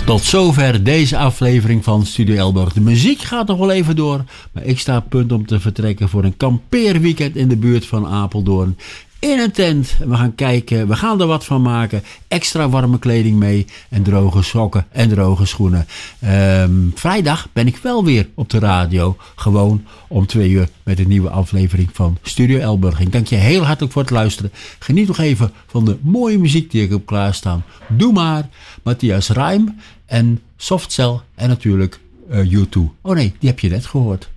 Tot zover deze aflevering van Studio Elburg. De muziek gaat nog wel even door, maar ik sta op punt om te vertrekken voor een kampeerweekend in de buurt van Apeldoorn. In een tent. We gaan kijken, we gaan er wat van maken. Extra warme kleding mee en droge sokken en droge schoenen. Vrijdag ben ik wel weer op de radio. Gewoon om 2 uur met een nieuwe aflevering van Studio Elburg. Ik dank je heel hartelijk voor het luisteren. Geniet nog even van de mooie muziek die ik heb klaarstaan. Doe maar Matthias Reim en Softcell en natuurlijk U2. Oh nee, die heb je net gehoord.